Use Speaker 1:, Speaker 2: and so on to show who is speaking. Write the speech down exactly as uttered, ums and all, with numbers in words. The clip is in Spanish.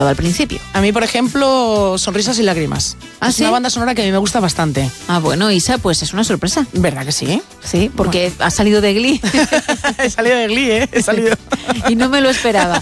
Speaker 1: al principio.
Speaker 2: A mí, por ejemplo, Sonrisas y lágrimas.
Speaker 1: ¿Ah,
Speaker 2: es
Speaker 1: sí?
Speaker 2: una banda sonora que a mí me gusta bastante.
Speaker 1: Ah, bueno, Isa, pues es una sorpresa.
Speaker 2: ¿Verdad que sí?
Speaker 1: Sí, porque bueno. ha salido de Glee.
Speaker 2: He salido de Glee, ¿eh? He salido.
Speaker 1: Y no me lo esperaba.